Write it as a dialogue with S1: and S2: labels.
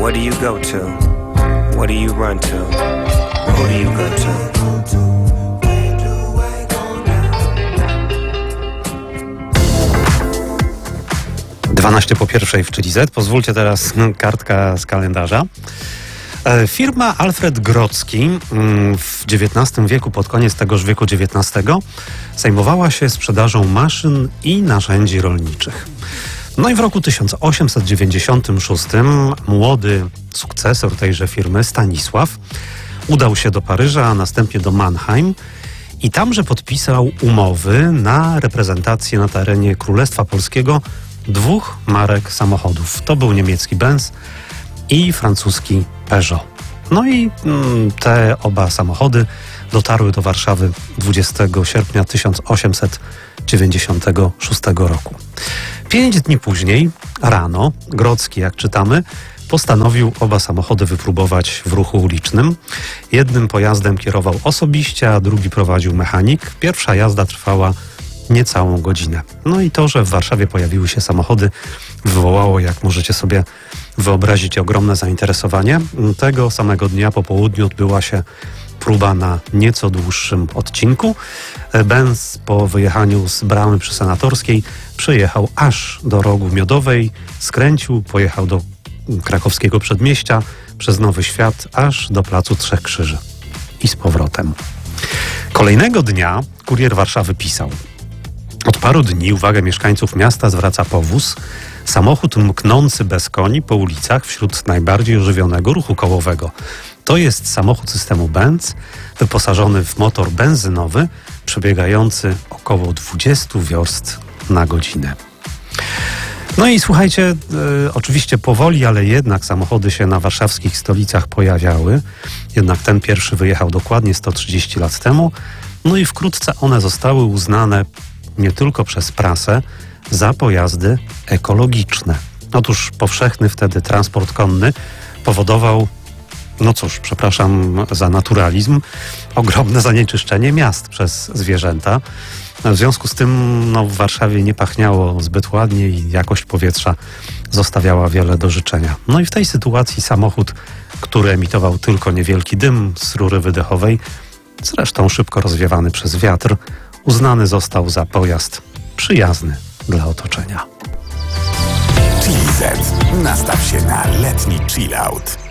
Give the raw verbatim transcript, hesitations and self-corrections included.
S1: Where do you go to? Where do you run to? Who do you go to?
S2: dwanaście po pierwszej w Czyli Z. Pozwólcie teraz kartka z kalendarza. Firma Alfred Grodzki w dziewiętnastym wieku, pod koniec tegoż wieku dziewiętnastego, zajmowała się sprzedażą maszyn i narzędzi rolniczych. No i w roku tysiąc osiemset dziewięćdziesiątym szóstym młody sukcesor tejże firmy, Stanisław, udał się do Paryża, a następnie do Mannheim i tamże podpisał umowy na reprezentację na terenie Królestwa Polskiego dwóch marek samochodów. To był niemiecki Benz i francuski Peugeot. No i mm, te oba samochody dotarły do Warszawy dwudziestego sierpnia tysiąc osiemset dziewięćdziesiątego szóstego roku. Pięć dni później, rano, Grodzki, jak czytamy, postanowił oba samochody wypróbować w ruchu ulicznym. Jednym pojazdem kierował osobiście, a drugi prowadził mechanik. Pierwsza jazda trwała niecałą godzinę. No i to, że w Warszawie pojawiły się samochody, wywołało, jak możecie sobie wyobrazić, ogromne zainteresowanie. Tego samego dnia po południu odbyła się próba na nieco dłuższym odcinku. Benz po wyjechaniu z bramy przy Senatorskiej przejechał aż do Rogu Miodowej, skręcił, pojechał do krakowskiego przedmieścia, przez Nowy Świat, aż do Placu Trzech Krzyży i z powrotem. Kolejnego dnia Kurier Warszawy pisał: od paru dni uwagę mieszkańców miasta zwraca powóz, samochód mknący bez koni po ulicach wśród najbardziej ożywionego ruchu kołowego. To jest samochód systemu Benz, wyposażony w motor benzynowy, przebiegający około dwadzieścia wiorst na godzinę. No i słuchajcie, e, oczywiście powoli, ale jednak samochody się na warszawskich stolicach pojawiały. Jednak ten pierwszy wyjechał dokładnie sto trzydzieści lat temu. No i wkrótce one zostały uznane nie tylko przez prasę za pojazdy ekologiczne. Otóż powszechny wtedy transport konny powodował, no cóż, przepraszam za naturalizm, ogromne zanieczyszczenie miast przez zwierzęta. W związku z tym no, w Warszawie nie pachniało zbyt ładnie i jakość powietrza zostawiała wiele do życzenia. No i w tej sytuacji samochód, który emitował tylko niewielki dym z rury wydechowej, zresztą szybko rozwiewany przez wiatr, uznany został za pojazd przyjazny dla otoczenia.
S3: Czyli Z. Nastaw się na letni chill out.